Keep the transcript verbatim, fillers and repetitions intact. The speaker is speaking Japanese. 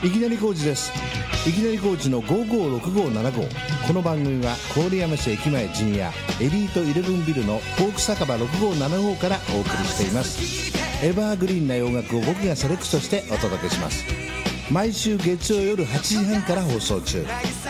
いきなり工事です。いきなり工事のごごろくごななご。この番組は郡山市駅前陣屋エリートイレブンビルのポーク酒場ろくごななごからお送りしています。エバーグリーンな洋楽を僕がセレクトしてお届けします。毎週月曜夜はちじはんから放送中。